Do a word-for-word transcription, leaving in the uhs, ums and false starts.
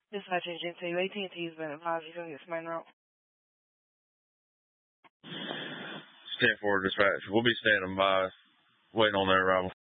Dispatch Agent two, A T and T has been advised you can get main route. ten four dispatch. We'll be standing by, waiting on their arrival.